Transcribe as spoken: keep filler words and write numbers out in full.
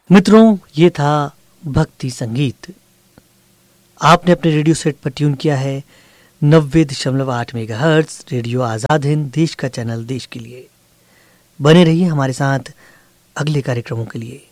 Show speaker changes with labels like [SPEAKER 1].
[SPEAKER 1] मित्रों, ये था भक्ति संगीत। आपने अपने रेडियो सेट पर ट्यून किया है नब्बे दशमलव आठ मेगाहर्ट्ज रेडियो आजाद हिंद, देश का चैनल, देश के लिए। बने रहिए हमारे साथ अगले कार्यक्रमों के लिए।